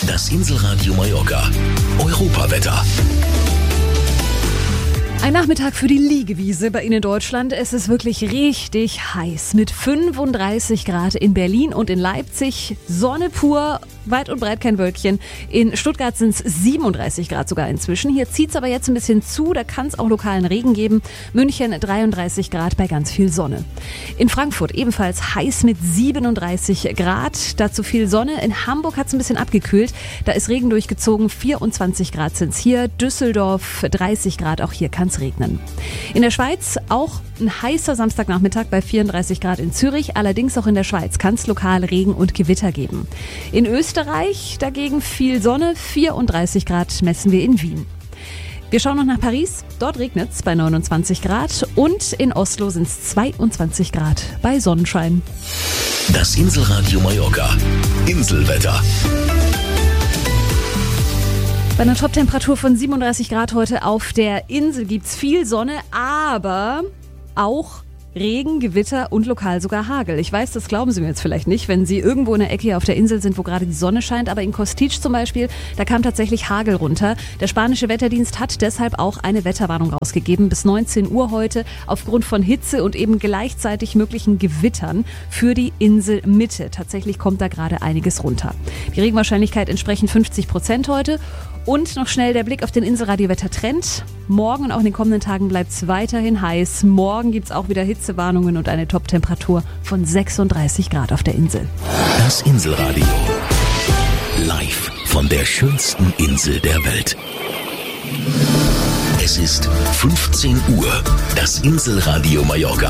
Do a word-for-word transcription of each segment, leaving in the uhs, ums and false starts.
Das Inselradio Mallorca. Europawetter. Ein Nachmittag für die Liegewiese bei Ihnen in Deutschland. Es ist wirklich richtig heiß mit fünfunddreißig Grad in Berlin und in Leipzig. Sonne pur, weit und breit kein Wölkchen. In Stuttgart sind es siebenunddreißig Grad sogar inzwischen. Hier zieht es aber jetzt ein bisschen zu, da kann es auch lokalen Regen geben. München dreiunddreißig Grad bei ganz viel Sonne. In Frankfurt ebenfalls heiß mit siebenunddreißig Grad, dazu viel Sonne. In Hamburg hat es ein bisschen abgekühlt, da ist Regen durchgezogen. vierundzwanzig Grad sind es hier. Düsseldorf dreißig Grad, auch hier kann es regnen. In der Schweiz auch ein heißer Samstagnachmittag bei vierunddreißig Grad in Zürich. Allerdings auch in der Schweiz kann es lokal Regen und Gewitter geben. In Österreich dagegen viel Sonne. vierunddreißig Grad messen wir in Wien. Wir schauen noch nach Paris. Dort regnet es bei neunundzwanzig Grad. Und in Oslo sind es zweiundzwanzig Grad bei Sonnenschein. Das Inselradio Mallorca. Inselwetter. Bei einer Toptemperatur von siebenunddreißig Grad heute auf der Insel gibt's viel Sonne, aber auch Regen, Gewitter und lokal sogar Hagel. Ich weiß, das glauben Sie mir jetzt vielleicht nicht, wenn Sie irgendwo in der Ecke hier auf der Insel sind, wo gerade die Sonne scheint, aber in Kostitsch zum Beispiel, da kam tatsächlich Hagel runter. Der spanische Wetterdienst hat deshalb auch eine Wetterwarnung rausgegeben bis neunzehn Uhr heute aufgrund von Hitze und eben gleichzeitig möglichen Gewittern für die Inselmitte. Tatsächlich kommt da gerade einiges runter. Die Regenwahrscheinlichkeit entsprechend fünfzig Prozent heute. Und noch schnell der Blick auf den Inselradio-Wettertrend. Morgen und auch in den kommenden Tagen bleibt es weiterhin heiß. Morgen gibt es auch wieder Hitzewarnungen und eine Toptemperatur von sechsunddreißig Grad auf der Insel. Das Inselradio. Live von der schönsten Insel der Welt. Es ist fünfzehn Uhr. Das Inselradio Mallorca.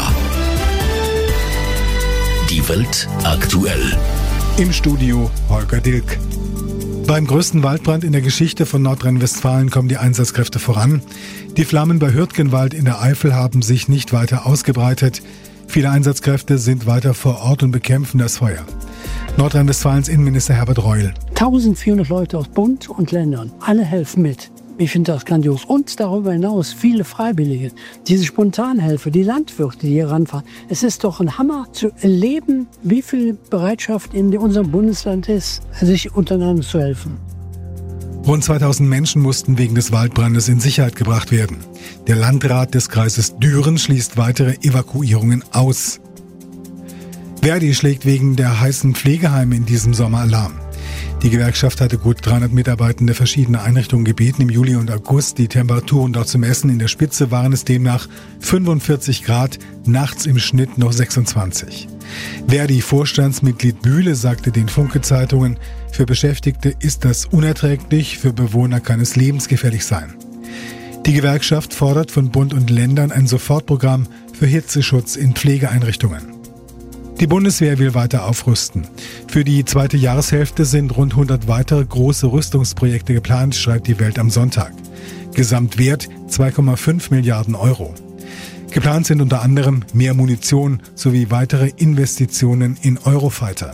Die Welt aktuell. Im Studio Holger Dilk. Beim größten Waldbrand in der Geschichte von Nordrhein-Westfalen kommen die Einsatzkräfte voran. Die Flammen bei Hürtgenwald in der Eifel haben sich nicht weiter ausgebreitet. Viele Einsatzkräfte sind weiter vor Ort und bekämpfen das Feuer. Nordrhein-Westfalens Innenminister Herbert Reul. eintausendvierhundert Leute aus Bund und Ländern, alle helfen mit. Ich finde das grandios. Und darüber hinaus viele Freiwillige, diese Spontanhelfer, die Landwirte, die hier ranfahren. Es ist doch ein Hammer zu erleben, wie viel Bereitschaft in unserem Bundesland ist, sich untereinander zu helfen. Rund zweitausend Menschen mussten wegen des Waldbrandes in Sicherheit gebracht werden. Der Landrat des Kreises Düren schließt weitere Evakuierungen aus. Verdi schlägt wegen der heißen Pflegeheime in diesem Sommer Alarm. Die Gewerkschaft hatte gut dreihundert Mitarbeitende verschiedener Einrichtungen gebeten, im Juli und August die Temperaturen dort zu messen. In der Spitze waren es demnach fünfundvierzig Grad, nachts im Schnitt noch sechsundzwanzig. Verdi-Vorstandsmitglied Bühle sagte den Funke-Zeitungen, für Beschäftigte ist das unerträglich, für Bewohner kann es lebensgefährlich sein. Die Gewerkschaft fordert von Bund und Ländern ein Sofortprogramm für Hitzeschutz in Pflegeeinrichtungen. Die Bundeswehr will weiter aufrüsten. Für die zweite Jahreshälfte sind rund hundert weitere große Rüstungsprojekte geplant, schreibt die Welt am Sonntag. Gesamtwert zwei Komma fünf Milliarden Euro. Geplant sind unter anderem mehr Munition sowie weitere Investitionen in Eurofighter.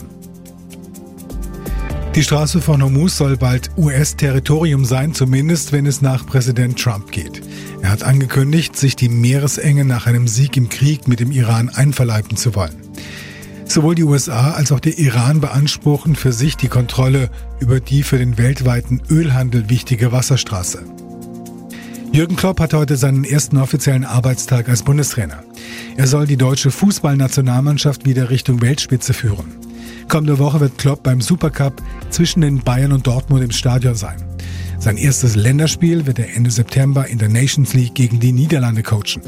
Die Straße von Hormuz soll bald U S-Territorium sein, zumindest wenn es nach Präsident Trump geht. Er hat angekündigt, sich die Meeresenge nach einem Sieg im Krieg mit dem Iran einverleiben zu wollen. Sowohl die U S A als auch der Iran beanspruchen für sich die Kontrolle über die für den weltweiten Ölhandel wichtige Wasserstraße. Jürgen Klopp hat heute seinen ersten offiziellen Arbeitstag als Bundestrainer. Er soll die deutsche Fußballnationalmannschaft wieder Richtung Weltspitze führen. Kommende Woche wird Klopp beim Supercup zwischen den Bayern und Dortmund im Stadion sein. Sein erstes Länderspiel wird er Ende September in der Nations League gegen die Niederlande coachen.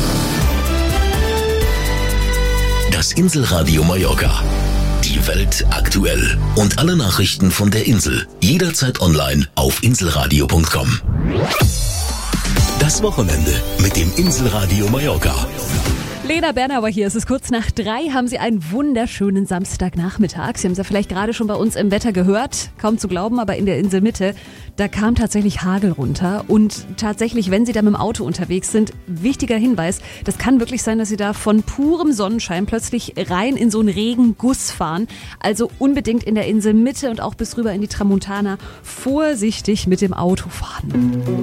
Das Inselradio Mallorca. Die Welt aktuell. Und alle Nachrichten von der Insel. Jederzeit online auf inselradio punkt com. Das Wochenende mit dem Inselradio Mallorca. Lena Bernauer hier, es ist kurz nach drei, haben Sie einen wunderschönen Samstagnachmittag. Sie haben es ja vielleicht gerade schon bei uns im Wetter gehört, kaum zu glauben, aber in der Inselmitte, da kam tatsächlich Hagel runter. Und tatsächlich, wenn Sie da mit dem Auto unterwegs sind, wichtiger Hinweis, das kann wirklich sein, dass Sie da von purem Sonnenschein plötzlich rein in so einen Regenguss fahren. Also unbedingt in der Inselmitte und auch bis rüber in die Tramontana vorsichtig mit dem Auto fahren.